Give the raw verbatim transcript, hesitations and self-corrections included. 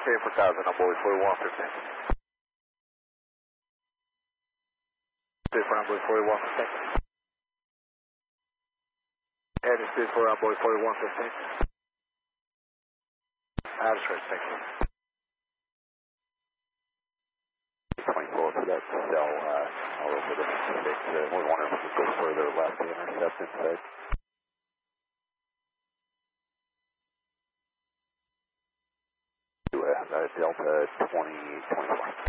Okay, for thousand on board forty-one fifteen. Okay, for on board forty-one fifteen. Heading speed for on board forty-one fifteen. Out of straight, thank you. twenty-four for that cell, uh, all over the six. Uh, we're wondering if we could go further left to intercept inside. Uh, Delta twenty twenty-four.